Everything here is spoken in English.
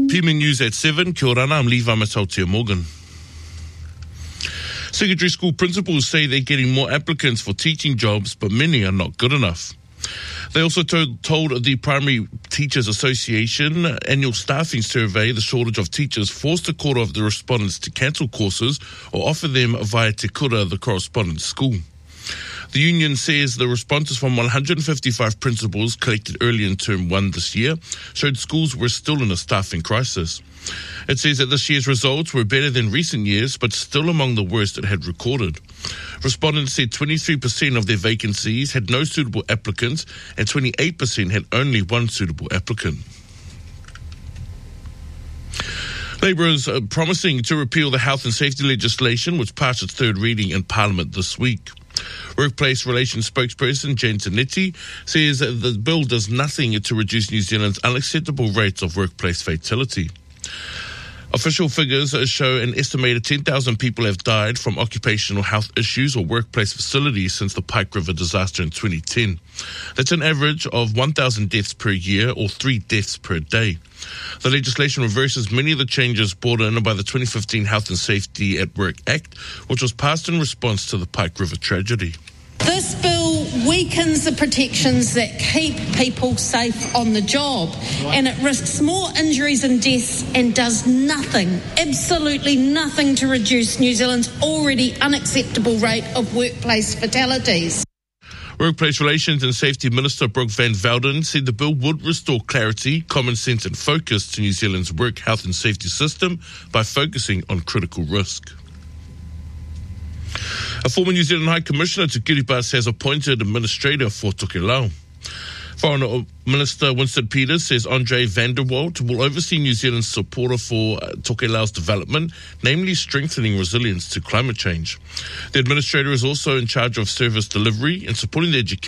PMing News at 7. Kia ora, I'm Levi Matautia Morgan. Secondary school principals say they're getting more applicants for teaching jobs, but many are not good enough. They also told the Primary Teachers Association annual staffing survey the shortage of teachers forced a quarter of the respondents to cancel courses or offer them via Te Kura, the correspondence school. The union says the responses from 155 principals collected early in Term 1 this year showed schools were still in a staffing crisis. It says that this year's results were better than recent years, but still among the worst it had recorded. Respondents said 23% of their vacancies had no suitable applicants and 28% had only one suitable applicant. Labourers are promising to repeal the health and safety legislation, which passed its third reading in Parliament this week. Workplace Relations spokesperson Jane Zanetti says that the bill does nothing to reduce New Zealand's unacceptable rates of workplace fatality. Official figures show an estimated 10,000 people have died from occupational health issues or workplace facilities since the Pike River disaster in 2010. That's an average of 1,000 deaths per year or 3 deaths per day. The legislation reverses many of the changes brought in by the 2015 Health and Safety at Work Act, which was passed in response to the Pike River tragedy. This bill weakens the protections that keep people safe on the job, and it risks more injuries and deaths and does nothing, absolutely nothing to reduce New Zealand's already unacceptable rate of workplace fatalities. Workplace Relations and Safety Minister Brooke Van Velden said the bill would restore clarity, common sense and focus to New Zealand's work health and safety system by focusing on critical risk. A former New Zealand High Commissioner to Kiribati has appointed administrator for Tokelau. Foreign Minister Winston Peters says Andre van der Walt will oversee New Zealand's support for Tokelau's development, namely strengthening resilience to climate change. The administrator is also in charge of service delivery and supporting the education